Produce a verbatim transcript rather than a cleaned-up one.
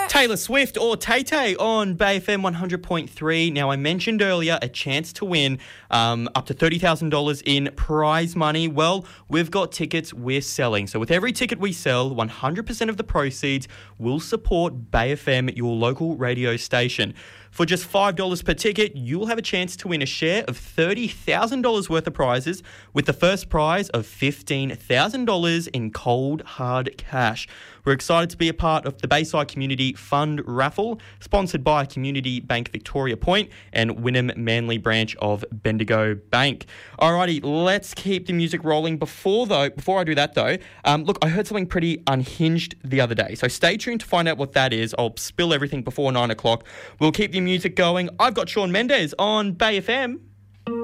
Taylor Swift or Tay-Tay on Bay F M one hundred point three. Now, I mentioned earlier a chance to win um, up to thirty thousand dollars in prize money. Well, we've got tickets we're selling. So with every ticket we sell, one hundred percent of the proceeds will support Bay F M, your local radio station. For just five dollars per ticket, you'll have a chance to win a share of thirty thousand dollars worth of prizes, with the first prize of fifteen thousand dollars in cold, hard cash. We're excited to be a part of the Bayside Community Fund raffle, sponsored by Community Bank Victoria Point and Wynnum Manly branch of Bendigo Bank. Alrighty, let's keep the music rolling. Before though, before I do that though, um, look, I heard something pretty unhinged the other day, so stay tuned to find out what that is. I'll spill everything before nine o'clock. We'll keep the music going. I've got Shawn Mendes on Bay F M.